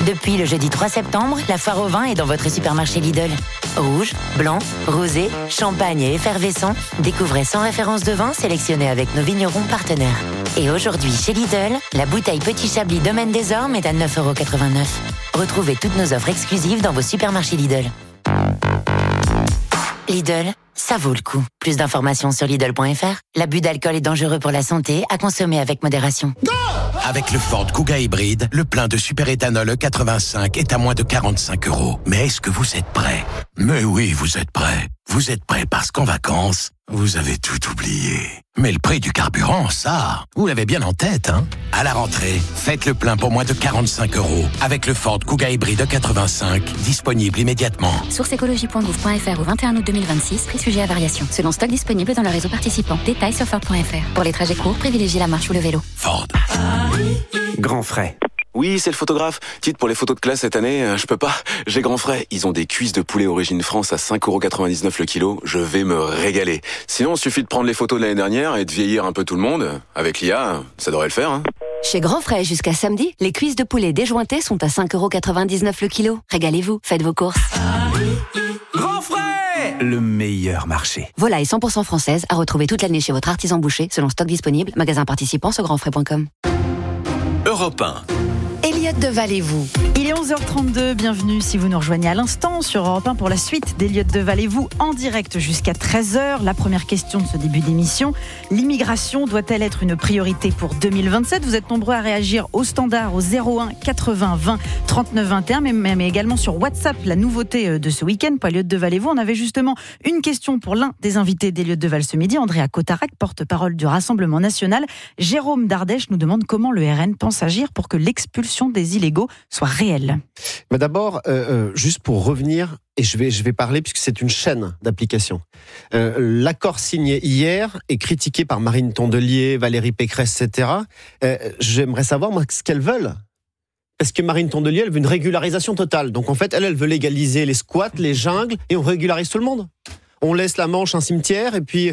Depuis le jeudi 3 septembre, la foire au vin est dans votre supermarché Lidl. Rouge, blanc, rosé, champagne et effervescent, découvrez 100 références de vin sélectionnées avec nos vignerons partenaires. Et aujourd'hui, chez Lidl, la bouteille Petit Chablis Domaine des Ormes est à 9,89 €. Retrouvez toutes nos offres exclusives dans vos supermarchés Lidl. Lidl, ça vaut le coup. Plus d'informations sur Lidl.fr. L'abus d'alcool est dangereux pour la santé, à consommer avec modération. Avec le Ford Kuga hybride, le plein de superéthanol E85 est à moins de 45 €. Mais est-ce que vous êtes prêts ? Mais oui, vous êtes prêts. Vous êtes prêts parce qu'en vacances, vous avez tout oublié. Mais le prix du carburant, ça, vous l'avez bien en tête, hein ? À la rentrée, faites le plein pour moins de 45 € avec le Ford Kuga hybride E85, disponible immédiatement. Source écologie.gouv.fr au 21 août 2026, prix sujet à variation. Selon stock disponible dans le réseau participant. Détails sur Ford.fr. Pour les trajets courts, privilégiez la marche ou le vélo. Ford. Grand frais. Oui, c'est le photographe. Dites, pour les photos de classe cette année, je peux pas. J'ai Grand Frais. Ils ont des cuisses de poulet origine France à 5,99 € le kilo. Je vais me régaler. Sinon, il suffit de prendre les photos de l'année dernière et de vieillir un peu tout le monde. Avec l'IA, ça devrait le faire, hein. Chez Grand Frais, jusqu'à samedi, les cuisses de poulet déjointées sont à 5,99 € le kilo. Régalez-vous, faites vos courses. Grand frais, le meilleur marché. Volaille 100% française à retrouver toute l'année chez votre artisan boucher, selon stock disponible, magasin participant sur grandfrais.com. Europe 1. Elliot Deval et vous. Il est 11h32, bienvenue si vous nous rejoignez à l'instant sur Europe 1 pour la suite d'Elliot Deval et vous en direct jusqu'à 13h. La première question de ce début d'émission, l'immigration doit-elle être une priorité pour 2027 ? Vous êtes nombreux à réagir au standard au 01 80 20 39 21, mais également sur WhatsApp, la nouveauté de ce week-end pour Elliot Deval et vous. On avait justement une question pour l'un des invités d'Elliot Deval ce midi, Andrea Cotarac, porte-parole du Rassemblement National. Jérôme Dardèche nous demande comment le RN pense agir pour que l'expulsion des illégaux soit réelle. Mais d'abord, juste pour revenir, et je vais parler puisque c'est une chaîne d'application. L'accord signé hier est critiqué par Marine Tondelier, Valérie Pécresse, etc. J'aimerais savoir, moi, ce qu'elles veulent. Parce que Marine Tondelier, elle veut une régularisation totale. Donc en fait, elle veut légaliser les squats, les jungles, et on régularise tout le monde. On laisse la Manche un cimetière, et puis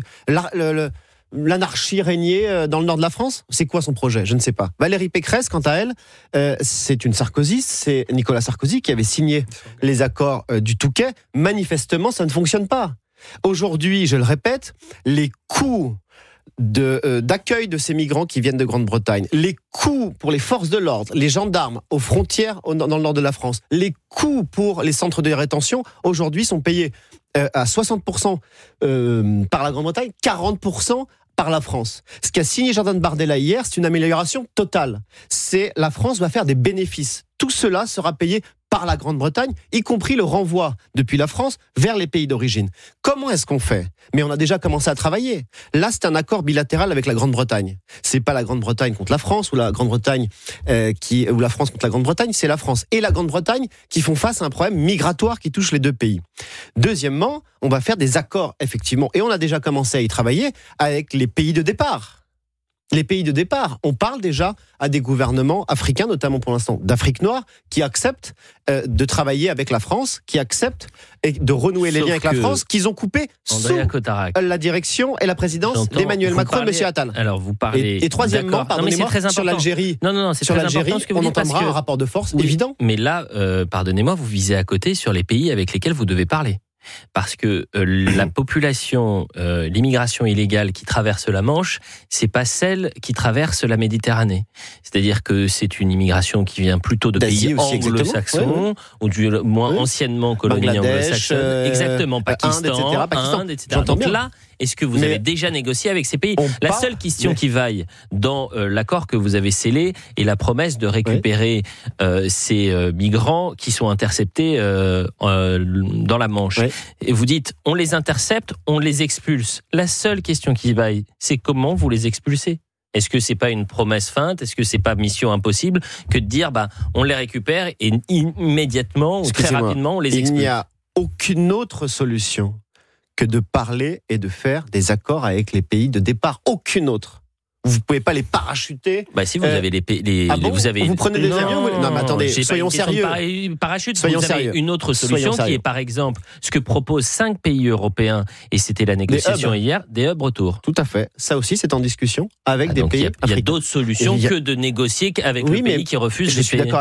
l'anarchie régner dans le nord de la France. C'est quoi son projet ? Je ne sais pas. Valérie Pécresse, quant à elle, c'est une sarkozyste, c'est Nicolas Sarkozy qui avait signé les accords du Touquet. Manifestement, ça ne fonctionne pas. Aujourd'hui, je le répète, les coûts d'accueil de ces migrants qui viennent de Grande-Bretagne, les coûts pour les forces de l'ordre, les gendarmes aux frontières dans le nord de la France, les coûts pour les centres de rétention, aujourd'hui sont payés à 60% par la Grande-Bretagne, 40% par la France. Ce qu'a signé Jordan Bardella hier, c'est une amélioration totale. C'est la France va faire des bénéfices. Tout cela sera payé par la Grande-Bretagne, y compris le renvoi depuis la France vers les pays d'origine. Comment est-ce qu'on fait ? Mais on a déjà commencé à travailler. Là, c'est un accord bilatéral avec la Grande-Bretagne. C'est pas la Grande-Bretagne contre la France ou la Grande-Bretagne ou la France contre la Grande-Bretagne, c'est la France et la Grande-Bretagne qui font face à un problème migratoire qui touche les deux pays. Deuxièmement, on va faire des accords, effectivement, et on a déjà commencé à y travailler avec les pays de départ. Les pays de départ, on parle déjà à des gouvernements africains, notamment pour l'instant d'Afrique noire, qui acceptent de travailler avec la France, qui acceptent de renouer les liens avec la France, qu'ils ont coupé sous la direction et la présidence d'Emmanuel Macron et M. Attal. Alors vous parlez. Et troisièmement, pardonnez-moi, sur l'Algérie, c'est très important ce que vous on dites, entendra un rapport de force, évident. Mais là, pardonnez-moi, vous visez à côté sur les pays avec lesquels vous devez parler. Parce que la population, l'immigration illégale qui traverse la Manche, c'est pas celle qui traverse la Méditerranée. C'est-à-dire que c'est une immigration qui vient plutôt de pays anglo-saxons, ou du moins anciennement colonies anglo-saxonnes, exactement, Pakistan, Inde, etc. Donc là, est-ce que vous avez déjà négocié avec ces pays ? La seule question qui vaille dans l'accord que vous avez scellé est la promesse de récupérer ces migrants qui sont interceptés dans la Manche. Oui. Et vous dites, on les intercepte, on les expulse. La seule question qui vaille, c'est comment vous les expulsez ? Est-ce que c'est pas une promesse feinte ? Est-ce que c'est pas mission impossible que de dire, on les récupère et immédiatement ou très rapidement on les expulse ? Il n'y a aucune autre solution que de parler et de faire des accords avec les pays de départ. Aucune autre. Vous ne pouvez pas les parachuter. Si vous avez vous prenez des avions. Non, mais attendez, soyons sérieux. Parachute, vous avez une autre solution qui est par exemple ce que proposent 5 pays européens, et c'était la négociation hier, des hubs retour. Tout à fait. Ça aussi, c'est en discussion avec des pays africains. Il y a d'autres solutions que de négocier avec le pays qui refuse les pays.